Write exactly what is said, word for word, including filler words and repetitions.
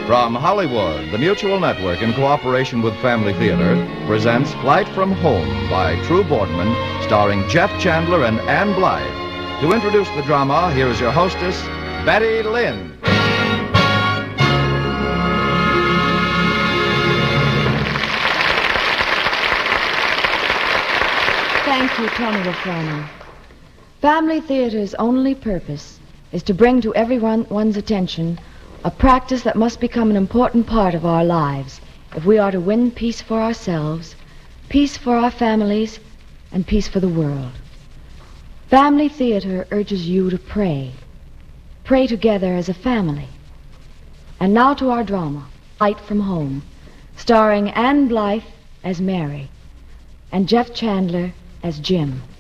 From Hollywood, the Mutual Network, in cooperation with Family Theater, presents Flight from Home by True Boardman, starring Jeff Chandler and Ann Blythe. To introduce the drama, here is your hostess, Betty Lynn. Thank you, Tony Rafrano. Family Theater's only purpose is to bring to everyone's attention a practice that must become an important part of our lives if we are to win peace for ourselves, peace for our families, and peace for the world. Family Theater urges you to pray. Pray together as a family. And now to our drama, Flight from Home, starring Ann Blythe as Mary and Jeff Chandler as Jim.